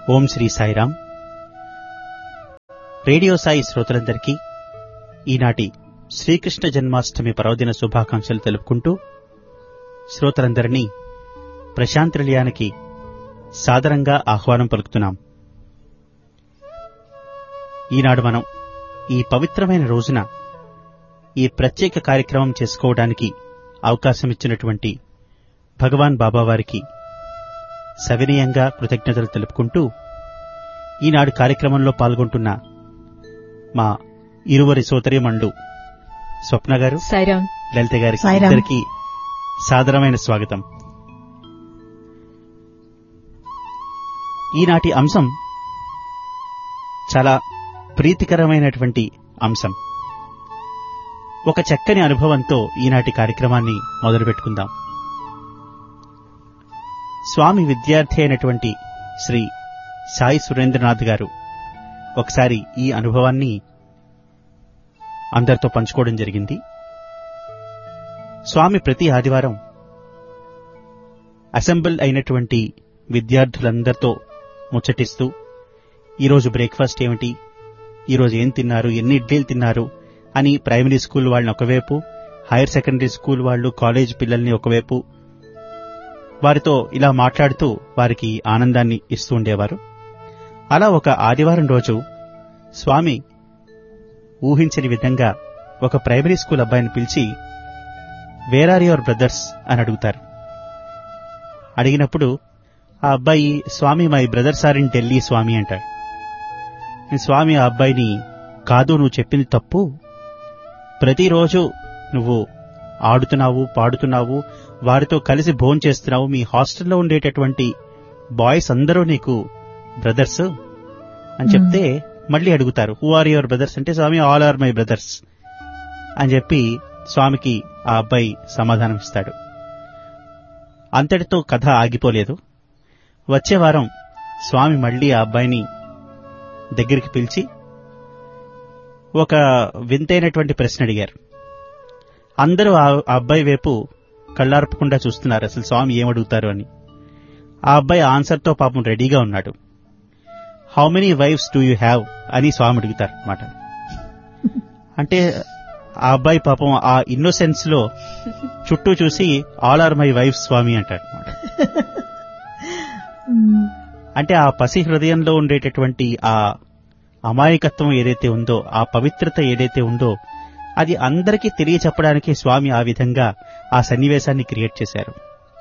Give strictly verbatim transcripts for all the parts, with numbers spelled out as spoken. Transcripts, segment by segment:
ఓం Shri Sairam. Radio Sai శ్రోతలందరికీ ఈనాటి శ్రీకృష్ణ జన్మాష్టమి పర్వదిన శుభాకాంక్షలు తెలుపుకుంటూ శ్రోతలందరినీ ప్రశాంతి నిలయానికి సాదరంగా ఆహ్వానం పలుకుతున్నాం. ఈనాడు మనం ఈ పవిత్రమైన రోజున ఈ ప్రత్యేక కార్యక్రమం చేసుకోవడానికి అవకాశమిచ్చినటువంటి భగవాన్ బాబావారికి సవినయంగా కృతజ్ఞతలు తెలుపుకుంటూ ఈనాడు కార్యక్రమంలో పాల్గొంటున్న మా ఇరువరి సోదరీమణులు స్వప్న గారు, లలిత గారికి ఇద్దరికి సాదరమైన స్వాగతం. ఈనాటి అంశం చాలా ప్రీతికరమైనటువంటి అంశం. ఒక చక్కని అనుభవంతో ఈనాటి కార్యక్రమాన్ని మొదలుపెట్టుకుందాం. స్వామి విద్యార్థి అయినటువంటి శ్రీ సాయి సురేంద్రనాథ్ గారు ఒకసారి ఈ అనుభవాన్ని అందరితో పంచుకోవడం జరిగింది. స్వామి ప్రతి ఆదివారం అసెంబుల్ అయినటువంటి విద్యార్థులందరితో ముచ్చటిస్తూ ఈరోజు బ్రేక్ఫాస్ట్ ఏమిటి, ఈరోజు ఏం తిన్నారు, ఎన్ని ఇడ్లీలు తిన్నారు అని ప్రైమరీ స్కూల్ వాళ్ళని ఒకవైపు, హైయర్ సెకండరీ స్కూల్ వాళ్ళు, కాలేజ్ పిల్లల్ని ఒకవైపు వారితో ఇలా మాట్లాడుతూ వారికి ఆనందాన్ని ఇస్తూ ఉండేవారు. అలా ఒక ఆదివారం రోజు స్వామి ఊహించని విధంగా ఒక ప్రైమరీ స్కూల్ అబ్బాయిని పిలిచి వేర్ ఆర్ యువర్ బ్రదర్స్ అని అడుగుతారు. అడిగినప్పుడు ఆ అబ్బాయి స్వామి my brothers are in Delhi స్వామి అంటాడు. స్వామి ఆ అబ్బాయిని కాదు, నువ్వు చెప్పింది తప్పు, ప్రతిరోజు నువ్వు ఆడుతున్నావు, పాడుతున్నావు, వారితో కలిసి భోజనం చేస్తున్నావు, మీ హాస్టల్లో ఉండేటటువంటి బాయ్స్ అందరూ నీకు బ్రదర్స్ అని చెప్తే మళ్ళీ అడుగుతారు హూ ఆర్ యువర్ బ్రదర్స్ అంటే స్వామి ఆల్ ఆర్ మై బ్రదర్స్ అని చెప్పి స్వామికి ఆ అబ్బాయి సమాధానం ఇస్తాడు. అంతటితో కథ ఆగిపోలేదు. వచ్చే వారం స్వామి మళ్లీ ఆ అబ్బాయిని దగ్గరికి పిలిచి ఒక వింతైనటువంటి ప్రశ్న అడిగారు. అందరూ ఆ అబ్బాయి వైపు కళ్ళార్పకుండా చూస్తున్నారు, అసలు స్వామి ఏమడుగుతారు అని. ఆ అబ్బాయి ఆన్సర్తో పాపం రెడీగా ఉన్నాడు. How many wives do you have అని స్వామి అడుగుతారు అన్నమాట. అంటే ఆ అబ్బాయి పాపం ఆ ఇన్నోసెన్స్ లో చుట్టూ చూసి ఆల్ ఆర్ మై వైఫ్ స్వామి అంటాడు అన్నమాట. అంటే ఆ పసి హృదయంలో ఉండేటటువంటి ఆ అమాయకత్వం ఏదైతే ఉందో, ఆ పవిత్రత ఏదైతే ఉందో, అది అందరికీ తెలియచెప్పడానికి స్వామి ఆ విధంగా ఆ సన్నివేశాన్ని క్రియేట్ చేశారు.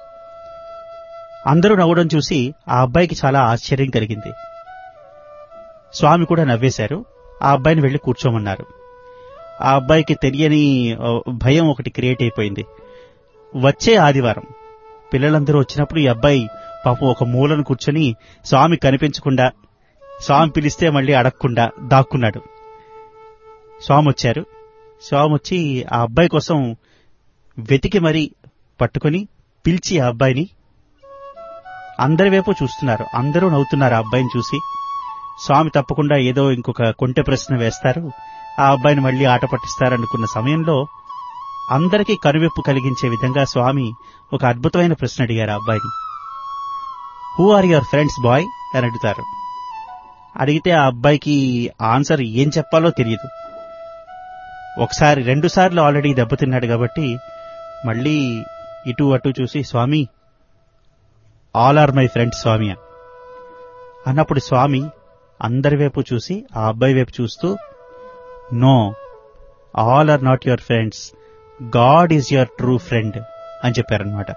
అందరూ నవ్వడం చూసి ఆ అబ్బాయికి చాలా ఆశ్చర్యం కలిగింది. స్వామి కూడా నవ్వేశారు. ఆ అబ్బాయిని వెళ్లి కూర్చోమన్నారు. ఆ అబ్బాయికి తెలియని భయం ఒకటి క్రియేట్ అయిపోయింది. వచ్చే ఆదివారం పిల్లలందరూ వచ్చినప్పుడు ఈ అబ్బాయి పాపం ఒక మూలను కూర్చొని స్వామి కనిపించకుండా, స్వామి పిలిస్తే మళ్లీ అడగకుండా దాక్కున్నాడు. స్వామి వచ్చారు. స్వామి వచ్చి ఆ అబ్బాయి కోసం వెతికి మరీ పట్టుకుని పిలిచి ఆ అబ్బాయిని అందరి వైపు చూస్తున్నారు. అందరూ నవ్వుతున్నారు ఆ అబ్బాయిని చూసి. స్వామి తప్పకుండా ఏదో ఇంకొక కొంటె ప్రశ్న వేస్తారు, ఆ అబ్బాయిని మళ్లీ ఆట పట్టిస్తారనుకున్న సమయంలో అందరికీ కనువిప్పు కలిగించే విధంగా స్వామి ఒక అద్భుతమైన ప్రశ్న అడిగారు ఆ అబ్బాయిని. Who are your friends bye అని అడుగుతారు. అడిగితే ఆ అబ్బాయికి ఆన్సర్ ఏం చెప్పాలో తెలియదు. ఒకసారి రెండు సార్లు ఆల్రెడీ దెబ్బతిన్నాడు కాబట్టి మళ్లీ ఇటు అటు చూసి స్వామి ఆల్ ఆర్ మై ఫ్రెండ్స్ స్వామి అన్నప్పుడు స్వామి అందరి వైపు చూసి ఆ అబ్బాయి వైపు చూస్తూ no, all are not your friends, God is your true friend అని చెప్పారనమాట.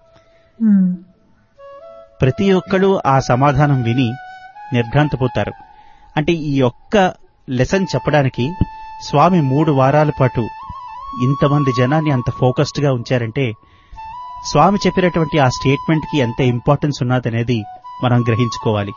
ప్రతి ఒక్కళ్ళు ఆ సమాధానం విని నిర్ఘాంతపోతారు. అంటే ఈ ఒక్క లెసన్ చెప్పడానికి స్వామి మూడు వారాల పాటు ఇంతమంది జనాన్ని అంత ఫోకస్డ్ గా ఉంచారంటే స్వామి చెప్పినటువంటి ఆ స్టేట్మెంట్ కి ఎంత ఇంపార్టెన్స్ ఉన్నదనేది మనం గ్రహించుకోవాలి.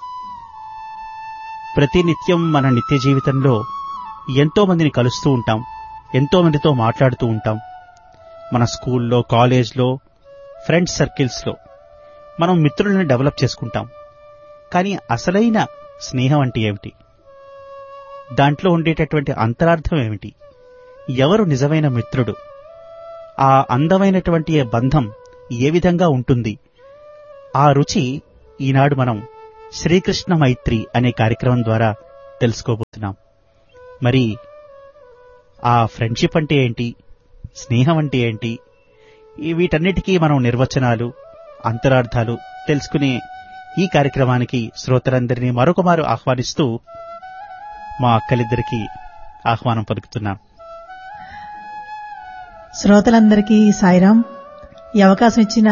ప్రతి నిత్యం మన నిత్య జీవితంలో ఎంతో మందిని కలుస్తూ ఉంటాం, ఎంతో మందితో మాట్లాడుతూ ఉంటాం. మన స్కూల్లో, కాలేజ్లో, ఫ్రెండ్స్ సర్కిల్స్లో మనం మిత్రులను డెవలప్ చేసుకుంటాం. కానీ అసలైన స్నేహం అంటే ఏమిటి? దాంట్లో ఉండేటటువంటి అంతరార్థం ఏమిటి? ఎవరు నిజమైన మిత్రుడు? ఆ అందమైనటువంటి బంధం ఏ విధంగా ఉంటుంది? ఆ రుచి ఈనాడు మనం శ్రీకృష్ణ మైత్రి అనే కార్యక్రమం ద్వారా తెలుసుకోబోతున్నాం. మరి ఆ ఫ్రెండ్షిప్ అంటే ఏంటి, స్నేహం అంటే ఏంటి, ఈ వీటన్నిటికీ మనం నిర్వచనాలు, అంతరార్థాలు తెలుసుకునే ఈ కార్యక్రమానికి శ్రోతలందరినీ మరొకమారు ఆహ్వానిస్తూ మా అక్కలిద్దరికీ ఆహ్వానం పలుకుతున్నాం. శ్రోతలందరికీ సాయిరాం. ఈ అవకాశం ఇచ్చిన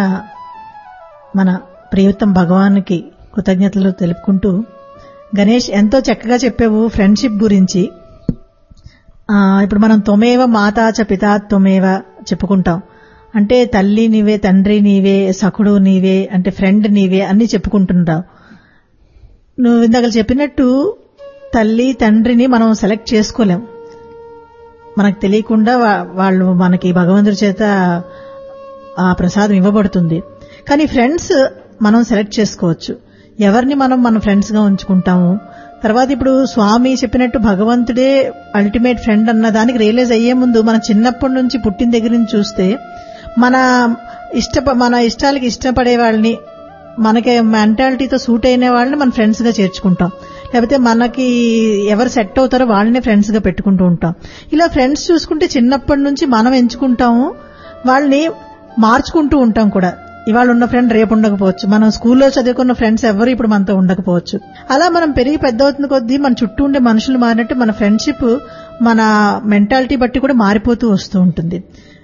మన ప్రియతం భగవానుకి కృతజ్ఞతలు తెలుపుకుంటూ, గణేష్ ఎంతో చక్కగా చెప్పావు ఫ్రెండ్షిప్ గురించి. ఇప్పుడు మనం త్వమేవ మాతాచ పితా త్వమేవ చెప్పుకుంటాం. అంటే తల్లి నీవే, తండ్రి నీవే, సఖుడు నీవే, అంటే ఫ్రెండ్ నీవే అన్ని చెప్పుకుంటుంటావు. నువ్వు ఇందాక చెప్పినట్టు తల్లి తండ్రిని మనం సెలెక్ట్ చేసుకోలేం. మనకు తెలియకుండా వాళ్ళు మనకి భగవంతుడి చేత ఆ ప్రసాదం ఇవ్వబడుతుంది. కానీ ఫ్రెండ్స్ మనం సెలెక్ట్ చేసుకోవచ్చు, ఎవరిని మనం మన ఫ్రెండ్స్ గా ఉంచుకుంటాము. తర్వాత ఇప్పుడు స్వామి చెప్పినట్టు భగవంతుడే అల్టిమేట్ ఫ్రెండ్ అన్న దానికి రియలైజ్ అయ్యే ముందు మన చిన్నప్పటి నుంచి పుట్టిన దగ్గర నుంచి చూస్తే మన ఇష్ట మన ఇష్టాలకి ఇష్టపడే వాళ్ళని, మనకి మెంటాలిటీతో సూట్ అయిన వాళ్ళని మన ఫ్రెండ్స్ గా చేర్చుకుంటాం. లేకపోతే మనకి ఎవరు సెట్ అవుతారో వాళ్ళనే ఫ్రెండ్స్ గా పెట్టుకుంటూ ఉంటాం. ఇలా ఫ్రెండ్స్ చూసుకుంటే చిన్నప్పటి నుంచి మనం ఎంచుకుంటాము, వాళ్ళని మార్చుకుంటూ ఉంటాం కూడా. ఇవాళ ఉన్న ఫ్రెండ్ రేపు ఉండకపోవచ్చు, మనం స్కూల్లో చదువుకున్న ఫ్రెండ్స్ ఎవరు ఇప్పుడు మనతో ఉండకపోవచ్చు. అలా మనం పెరిగి పెద్ద అవుతున్న కొద్దీ మన చుట్టూ ఉండే మనుషులు మారినట్టు మన ఫ్రెండ్షిప్ మన మెంటాలిటీ బట్టి కూడా మారిపోతూ వస్తూ ఉంటుంది.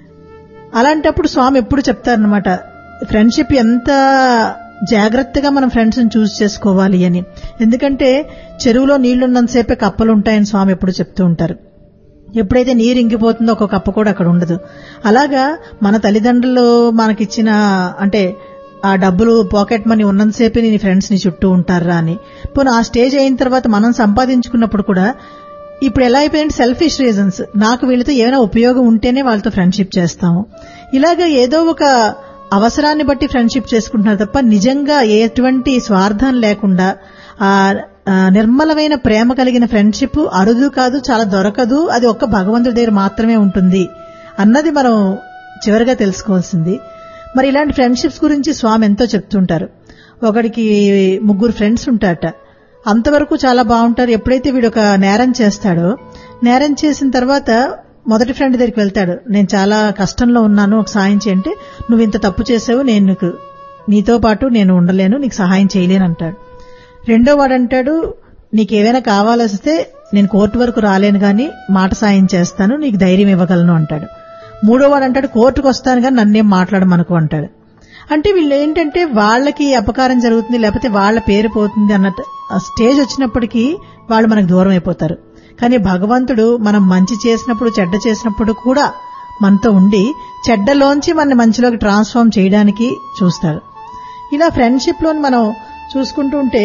అలాంటప్పుడు స్వామి ఎప్పుడు చెప్తారనమాట, ఫ్రెండ్షిప్ ఎంత జాగ్రత్తగా మనం ఫ్రెండ్స్ ని చూస్ చేసుకోవాలి అని. ఎందుకంటే చెరువులో నీళ్లున్నంతసేపే కప్పలు ఉంటాయని స్వామి ఎప్పుడు చెప్తూ ఉంటారు. ఎప్పుడైతే నీరు ఇంకిపోతుందో ఒక కప్ప కూడా అక్కడ ఉండదు. అలాగా మన తల్లిదండ్రులు మనకిచ్చిన అంటే ఆ డబ్బులు పాకెట్ మనీ ఉన్నంతసేపే నీ ఫ్రెండ్స్ ని చుట్టూ ఉంటారా అని. పోనీ ఆ స్టేజ్ అయిన తర్వాత మనం సంపాదించుకున్నప్పుడు కూడా ఇప్పుడు ఎలా అయిపోయిందంటే సెల్ఫిష్ రీజన్స్, నాకు వీళ్ళతో ఏమైనా ఉపయోగం ఉంటేనే వాళ్ళతో ఫ్రెండ్షిప్ చేస్తాము. ఇలాగా ఏదో ఒక అవసరాన్ని బట్టి ఫ్రెండ్షిప్ చేసుకుంటున్నారు తప్ప నిజంగా ఎటువంటి స్వార్థం లేకుండా ఆ నిర్మలమైన ప్రేమ కలిగిన ఫ్రెండ్షిప్ అరుదు కాదు, చాలా దొరకదు. అది ఒక్క భగవంతుడి దగ్గర మాత్రమే ఉంటుంది అన్నది మనం చివరిగా తెలుసుకోవాల్సింది. మరి ఇలాంటి ఫ్రెండ్షిప్స్ గురించి స్వామి ఎంతో చెప్తుంటారు. ఒకడికి ముగ్గురు ఫ్రెండ్స్ ఉంటారట, అంతవరకు చాలా బాగుంటారు. ఎప్పుడైతే వీడు ఒక నేరం చేస్తాడో, నేరం చేసిన తర్వాత మొదటి ఫ్రెండ్ దగ్గరికి వెళ్తాడు, నేను చాలా కష్టంలో ఉన్నాను, ఒక సాయం చేయంటే, నువ్వు ఇంత తప్పు చేసావు, నేను నీకు నీతో పాటు నేను ఉండలేను, నీకు సహాయం చేయలేను అంటాడు. రెండో వాడు అంటాడు, నీకేమైనా కావాల్స్తే నేను కోర్టు వరకు రాలేను గాని మాట సాయం చేస్తాను, నీకు ధైర్యం ఇవ్వగలను అంటాడు. మూడో వాడు అంటాడు, కోర్టుకు వస్తాను గాని నన్నేం మాట్లాడమనుకో అంటాడు. అంటే వీళ్ళు ఏంటంటే వాళ్ళకి అపకారం జరుగుతుంది, లేకపోతే వాళ్ళ పేరు పోతుంది అన్న స్టేజ్ వచ్చినప్పటికీ వాళ్ళు మనకు దూరం అయిపోతారు. కానీ భగవంతుడు మనం మంచి చేసినప్పుడు చెడ్డ చేసినప్పుడు కూడా మనతో ఉండి చెడ్డలోంచి మన మంచిలోకి ట్రాన్స్ఫార్మ్ చేయడానికి చూస్తాడు. ఇలా ఫ్రెండ్షిప్ లోని మనం చూసుకుంటూ ఉంటే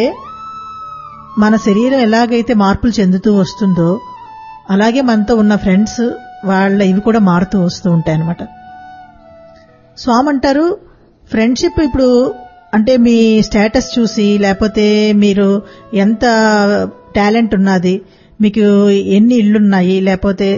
మన శరీరం ఎలాగైతే మార్పులు చెందుతూ వస్తుందో అలాగే మనతో ఉన్న ఫ్రెండ్స్ వాళ్ళ ఇవి కూడా మారుతూ వస్తూ ఉంటాయి అన్నమాట. స్వామి అంటారు, ఫ్రెండ్షిప్ ఇప్పుడు అంటే మీ స్టేటస్ చూసి, లేకపోతే మీరు ఎంత టాలెంట్ ఉన్నది, మీకు ఎన్ని ఇళ్లున్నాయి, లేకపోతే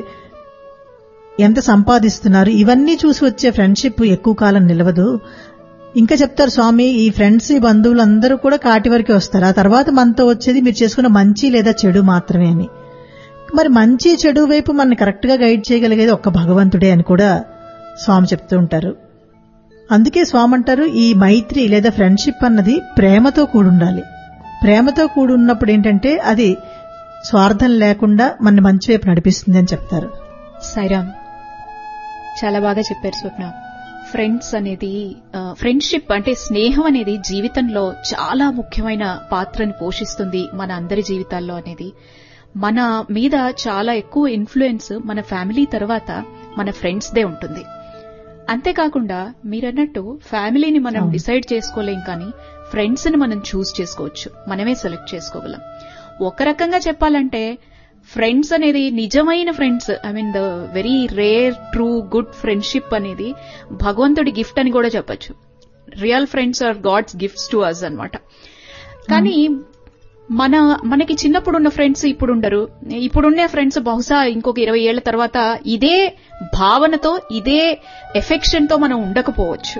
ఎంత సంపాదిస్తున్నారు, ఇవన్నీ చూసి వచ్చే ఫ్రెండ్షిప్ ఎక్కువ కాలం నిలవదు. ఇంకా చెప్తారు స్వామి, ఈ ఫ్రెండ్స్ ఈ బంధువులు అందరూ కూడా కాటి వరకే వస్తారు, ఆ తర్వాత మనతో వచ్చేది మీరు చేసుకున్న మంచి లేదా చెడు మాత్రమే అని. మరి మంచి చెడు వైపు మనని కరెక్ట్ గా గైడ్ చేయగలిగేది ఒక్క భగవంతుడే అని కూడా స్వామి చెప్తూ ఉంటారు. అందుకే స్వామి అంటారు, ఈ మైత్రి లేదా ఫ్రెండ్షిప్ అన్నది ప్రేమతో కూడుండాలి. ప్రేమతో కూడి ఉన్నప్పుడు ఏంటంటే అది స్వార్థం లేకుండా మన మంచి వైపు నడిపిస్తుంది అని చెప్తారు. సాయిరామ్, చాలా బాగా చెప్పారు స్వప్న. ఫ్రెండ్స్ అనేది, ఫ్రెండ్షిప్ అంటే స్నేహం అనేది జీవితంలో చాలా ముఖ్యమైన పాత్రని పోషిస్తుంది మన అందరి జీవితాల్లో అనేది. మన మీద చాలా ఎక్కువ ఇన్ఫ్లుయెన్స్ మన ఫ్యామిలీ తర్వాత మన ఫ్రెండ్స్ దే ఉంటుంది. అంతేకాకుండా మీరన్నట్టు ఫ్యామిలీని మనం డిసైడ్ చేసుకోలేం, కానీ ఫ్రెండ్స్ ని మనం చూస్ చేసుకోవచ్చు, మనమే సెలెక్ట్ చేసుకోగలం. ఒక రకంగా చెప్పాలంటే ఫ్రెండ్స్ అనేది నిజమైన friends, I mean the very rare true good friendship అనేది భగవంతుడి గిఫ్ట్ అని కూడా చెప్పచ్చు. Real friends are God's gifts to us అన్నమాట. కానీ మన మనకి చిన్నప్పుడున్న ఫ్రెండ్స్ ఇప్పుడు ఉండరు. ఇప్పుడున్న ఫ్రెండ్స్ బహుశా ఇంకొక ఇరవై ఏళ్ల తర్వాత ఇదే భావనతో, ఇదే ఎఫెక్షన్ తో మనం ఉండకపోవచ్చు.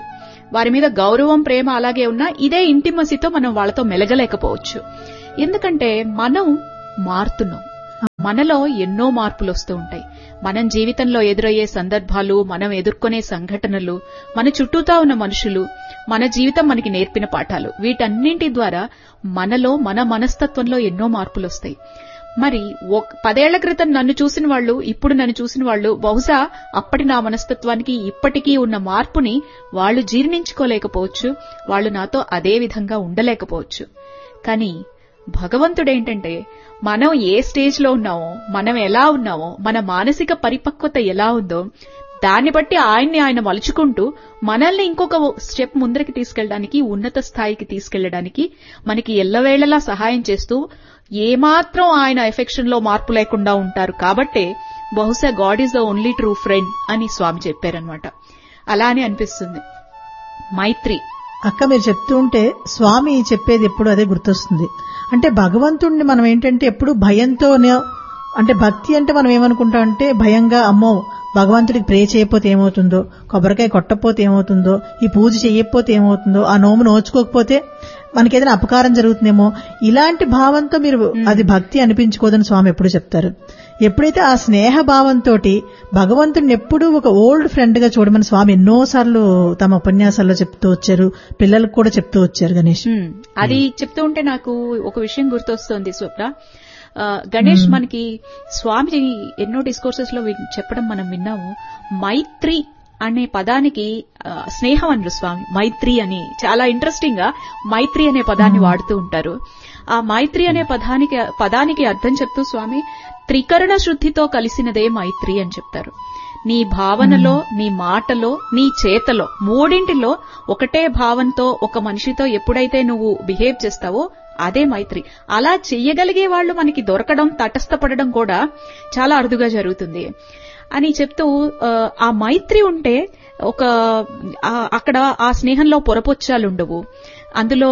వారి మీద గౌరవం ప్రేమ అలాగే ఉన్నా ఇదే ఇంటిమసీతో మనం వాళ్ళతో మెలగలేకపోవచ్చు. ఎందుకంటే మనం మారుతున్నాం, మనలో ఎన్నో మార్పులు వస్తూ ఉంటాయి. మనం జీవితంలో ఎదురయ్యే సందర్భాలు, మనం ఎదుర్కొనే సంఘటనలు, మన చుట్టూతా ఉన్న మనుషులు, మన జీవితం మనకి నేర్పిన పాఠాలు, వీటన్నింటి ద్వారా మనలో మన మనస్తత్వంలో ఎన్నో మార్పులు వస్తాయి. మరి పదేళ్ల క్రితం నన్ను చూసిన వాళ్ళు, ఇప్పుడు నన్ను చూసిన వాళ్ళు బహుశా అప్పటి నా మనస్తత్వానికి ఇప్పటికీ ఉన్న మార్పుని వాళ్ళు జీర్ణించుకోలేకపోవచ్చు, వాళ్ళు నాతో అదే విధంగా ఉండలేకపోవచ్చు. కానీ భగవంతుడేంటంటే మనం ఏ స్టేజ్ లో ఉన్నామో, మనం ఎలా ఉన్నామో, మన మానసిక పరిపక్వత ఎలా ఉందో దాన్ని బట్టి ఆయన్ని ఆయన మలుచుకుంటూ మనల్ని ఇంకొక స్టెప్ ముందరికి తీసుకెళ్ళడానికి, ఉన్నత స్థాయికి తీసుకెళ్లడానికి మనకి ఎల్లవేళలా సహాయం చేస్తూ ఏమాత్రం ఆయన ఎఫెక్షన్ లో మార్పు లేకుండా ఉంటారు. కాబట్టే బహుశా God is the only true friend అని స్వామి చెప్పారనమాట. అలానే అనిపిస్తుంది. మైత్రి అక్క మీరు చెప్తూ ఉంటే స్వామి చెప్పేది ఎప్పుడు అదే గుర్తొస్తుంది. అంటే భగవంతుణ్ణి మనం ఏంటంటే ఎప్పుడు భయంతోనే, అంటే భక్తి అంటే మనం ఏమనుకుంటాం అంటే భయంగా, అమ్మో భగవంతుడికి ప్రే చేయకపోతే ఏమవుతుందో, కొబ్బరికాయ కొట్టకపోతే ఏమవుతుందో, ఈ పూజ చేయకపోతే ఏమవుతుందో, ఆ నోము నోచుకోకపోతే మనకేదైనా అపకారం జరుగుతుందేమో, ఇలాంటి భావంతో మీరు అది భక్తి అనిపించుకోదని స్వామి ఎప్పుడు చెప్తారు. ఎప్పుడైతే ఆ స్నేహ భావంతో భగవంతుడిని ఎప్పుడూ ఒక ఓల్డ్ ఫ్రెండ్ గా చూడమని స్వామి ఎన్నోసార్లు తమ ఉపన్యాసాల్లో చెప్తూ వచ్చారు, పిల్లలకు కూడా చెప్తూ వచ్చారు. గణేష్ అది చెప్తూ ఉంటే నాకు ఒక విషయం గుర్తొస్తోంది స్వప్న. గణేష్ మనకి స్వామి ఎన్నో డిస్కోర్సెస్ లో చెప్పడం మనం విన్నాము. మైత్రి అనే పదానికి స్నేహం అన్నారు స్వామి. మైత్రి అని చాలా ఇంట్రెస్టింగ్ గా మైత్రి అనే పదాన్ని వాడుతూ ఉంటారు. ఆ మైత్రి అనే పదానికి పదానికి అర్థం చెప్తూ స్వామి త్రికరణ శుద్ధితో కలిసినదే మైత్రి అని చెప్తారు. నీ భావనలో, నీ మాటలో, నీ చేతలో, మూడింటిలో ఒకటే భావంతో ఒక మనిషితో ఎప్పుడైతే నువ్వు బిహేవ్ చేస్తావో అదే మైత్రి. అలా చెయ్యగలిగే వాళ్ళు మనకి దొరకడం, తటస్థపడడం కూడా చాలా అరుదుగా జరుగుతుంది అని చెప్తూ, ఆ మైత్రి ఉంటే ఒక అక్కడ ఆ స్నేహంలో పొరపొచ్చాలుండవు, అందులో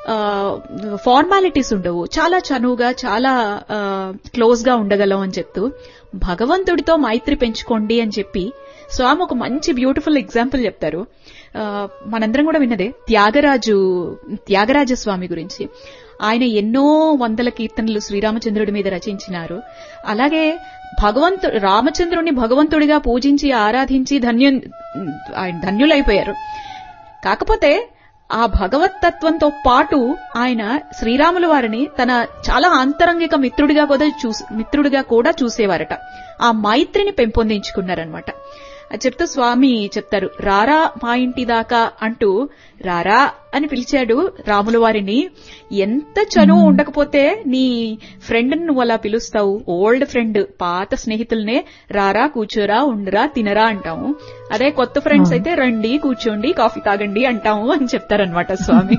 ఫార్మాలిటీస్ ఉండవు, చాలా చనువుగా చాలా క్లోజ్ గా ఉండగలం అని చెప్తూ భగవంతుడితో మైత్రి పెంచుకోండి అని చెప్పి స్వామి ఒక మంచి బ్యూటిఫుల్ ఎగ్జాంపుల్ చెప్తారు. మనందరం కూడా విన్నదే త్యాగరాజు త్యాగరాజ స్వామి గురించి. ఆయన ఎన్నో వందల కీర్తనలు శ్రీరామచంద్రుడి మీద రచించినారు. అలాగే భగవంతుడు రామచంద్రుడిని భగవంతుడిగా పూజించి ఆరాధించి ధన్యు ఆయన ధన్యులైపోయారు. కాకపోతే ఆ భగవత్తత్వంతో పాటు ఆయన శ్రీరాముల వారిని తన చాలా ఆంతరంగిక మిత్రుడిగా కూడా చూసి మిత్రుడిగా కూడా చూసేవారట. ఆ మైత్రిని పెంపొందించుకున్నారనమాట. అది చెప్తూ స్వామి చెప్తారు, రారా మా ఇంటి దాకా అంటూ రారా అని పిలిచాడు రాముల వారిని. ఎంత చనువు ఉండకపోతే నీ ఫ్రెండ్ నువ్వు అలా పిలుస్తావు? ఓల్డ్ ఫ్రెండ్, పాత స్నేహితులనే రారా, కూర్చోరా, ఉండరా, తినరా అంటాము. అదే కొత్త ఫ్రెండ్స్ అయితే రండి, కూర్చోండి, కాఫీ తాగండి అంటాము అని చెప్తారనమాట స్వామి.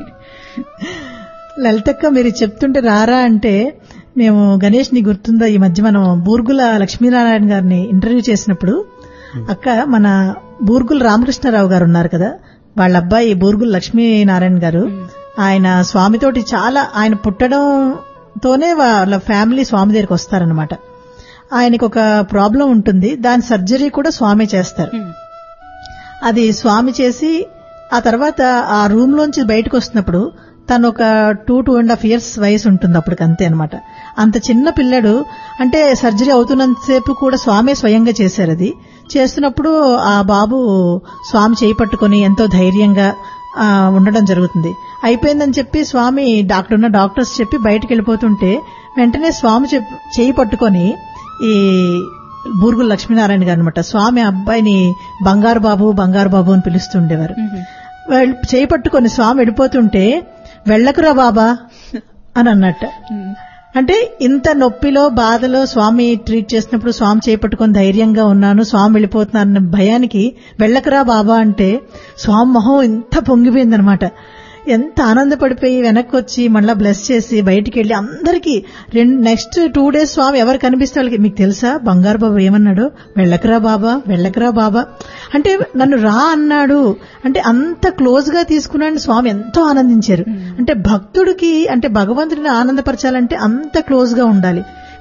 లలితక్క మీరు చెప్తుంటే రారా అంటే మేము గణేష్ ని గుర్తుందా, ఈ మధ్య మనం బూర్గుల లక్ష్మీనారాయణ గారిని ఇంటర్వ్యూ చేసినప్పుడు అక్క మన బూర్గుల రామకృష్ణారావు గారు ఉన్నారు కదా, వాళ్ళ అబ్బాయి బూర్గుల లక్ష్మీనారాయణ గారు, ఆయన స్వామితోటి చాలా, ఆయన పుట్టడంతోనే వాళ్ళ ఫ్యామిలీ స్వామి దగ్గరికి వస్తారనమాట. ఆయనకు ఒక ప్రాబ్లం ఉంటుంది, దాని సర్జరీ కూడా స్వామి చేస్తారు. అది స్వామి చేసి ఆ తర్వాత ఆ రూమ్ లోంచి బయటకు వస్తున్నప్పుడు తను ఒక two two and half years వయసు ఉంటుంది అప్పటికి, అంతే అనమాట. అంత చిన్న పిల్లడు, అంటే సర్జరీ అవుతున్నంతసేపు కూడా స్వామి స్వయంగా చేశారు. అది చేస్తున్నప్పుడు ఆ బాబు స్వామి చేయి పట్టుకుని ఎంతో ధైర్యంగా ఉండడం జరుగుతుంది. అయిపోయిందని చెప్పి స్వామి డాక్టర్ ఉన్న డాక్టర్స్ చెప్పి బయటకు వెళ్ళిపోతుంటే వెంటనే స్వామి చేయి పట్టుకొని ఈ బూర్గుల లక్ష్మీనారాయణ గారు అనమాట స్వామి అబ్బాయిని బంగారు బాబు బంగారు బాబు అని పిలుస్తుండేవారు. చేయి పట్టుకొని స్వామి వెళ్ళిపోతుంటే వెళ్ళకురా బాబా అని అన్నట్ట. అంటే ఇంత నొప్పిలో బాధలో స్వామి ట్రీట్ చేసినప్పుడు స్వామి చేపట్టుకొని ధైర్యంగా ఉన్నాను, స్వామి వెళ్ళిపోతున్నారన్న భయానికి వెళ్ళకరా బాబా అంటే స్వామి మొహం ఎంత పొంగిపోయిందనమాట. ఎంత ఆనందపడిపోయి వెనక్కి వచ్చి మళ్ళా బ్లెస్ చేసి బయటికి వెళ్లి అందరికీ రెండు నెక్స్ట్ టూ డేస్ స్వామి ఎవరు కనిపిస్తే వాళ్ళకి, మీకు తెలుసా బంగారు బాబా ఏమన్నాడు, వెళ్ళకరా బాబా వెళ్ళకరా బాబా అంటే నన్ను రా అన్నాడు అంటే అంత క్లోజ్ గా తీసుకున్నాడని స్వామి ఎంతో ఆనందించారు. అంటే భక్తుడికి, అంటే భగవంతుడిని ఆనందపరచాలంటే అంత క్లోజ్ గా ఉండాలి.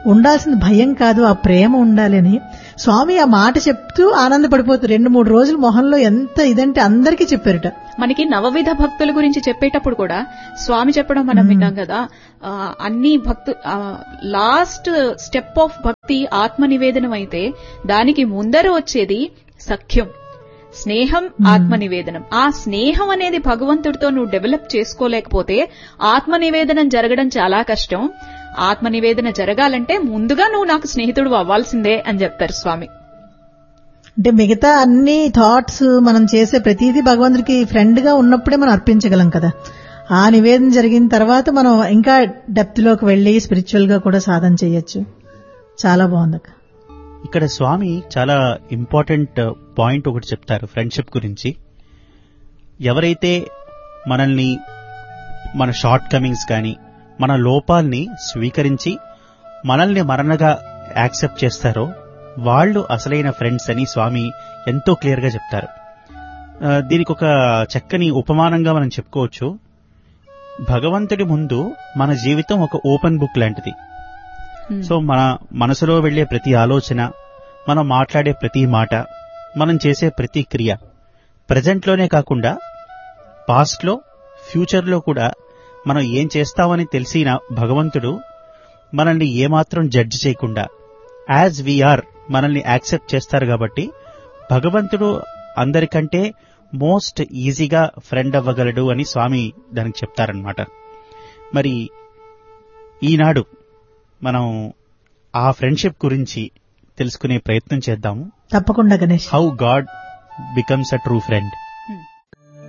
ఉండాల్సిన భయం కాదు, ఆ ప్రేమ ఉండాలి అని స్వామి ఆ మాట చెప్తూ ఆనందపడిపోతూ రెండు మూడు రోజులు మొహంలో ఎంత ఇదంటే అందరికీ చెప్పారట. మనకి నవవిధ భక్తుల గురించి చెప్పేటప్పుడు కూడా స్వామి చెప్పడం మనం విన్నాం కదా, ఆ, అన్ని భక్తు లాస్ట్ స్టెప్ ఆఫ్ భక్తి ఆత్మ నివేదనం అయితే దానికి ముందర వచ్చేది సఖ్యం, స్నేహం, ఆత్మ నివేదనం. ఆ స్నేహం అనేది భగవంతుడితో నువ్వు డెవలప్ చేసుకోలేకపోతే ఆత్మ నివేదనం జరగడం చాలా కష్టం. ఆత్మ నివేదన జరగాలంటే ముందుగా నువ్వు నాకు స్నేహితుడు అవ్వాల్సిందే అని చెప్తారు స్వామి. అంటే మిగతా అన్ని థాట్స్ మనం చేసే ప్రతిదీ భగవంతుడికి ఫ్రెండ్ గా ఉన్నప్పుడే మనం అర్పించగలం కదా. ఆ నివేదన జరిగిన తర్వాత మనం ఇంకా డెప్త్ లోకి వెళ్లి స్పిరిచువల్ గా కూడా సాధన చేయొచ్చు. చాలా బాగుందక్క. ఇక్కడ స్వామి చాలా ఇంపార్టెంట్ పాయింట్ ఒకటి చెప్తారు ఫ్రెండ్షిప్ గురించి. ఎవరైతే మనల్ని మన షార్ట్ కమింగ్స్ కానీ మన లోపాల్ని స్వీకరించి మనల్ని మరణగా యాక్సెప్ట్ చేస్తారో వాళ్ళు అసలైన ఫ్రెండ్స్ అని స్వామి ఎంతో క్లియర్ గా చెప్తారు. దీనికి ఒక చక్కని ఉపమానంగా మనం చెప్పుకోవచ్చు. భగవంతుడి ముందు మన జీవితం ఒక ఓపెన్ బుక్ లాంటిది. సో మన మనసులో వెళ్లే ప్రతి ఆలోచన, మనం మాట్లాడే ప్రతి మాట, మనం చేసే ప్రతి క్రియ ప్రెజెంట్లోనే కాకుండా పాస్ట్లో, ఫ్యూచర్లో కూడా మనం ఏం చేస్తామని తెలిసిన భగవంతుడు మనల్ని ఏమాత్రం జడ్జ్ చేయకుండా యాజ్ వీఆర్ మనల్ని యాక్సెప్ట్ చేస్తారు. కాబట్టి భగవంతుడు అందరికంటే మోస్ట్ ఈజీగా ఫ్రెండ్ అవ్వగలడు అని స్వామి దానికి చెప్తారనమాట. మరి ఈనాడు మనం ఆ ఫ్రెండ్షిప్ గురించి తెలుసుకునే ప్రయత్నం చేద్దాము. తప్పకుండా Ganesh. How God becomes a true friend.